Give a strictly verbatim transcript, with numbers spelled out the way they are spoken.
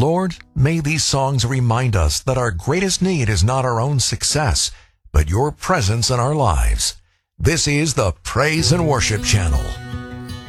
Lord, may these songs remind us that our greatest need is not our own success, but your presence in our lives. This is the Praise and Worship Channel.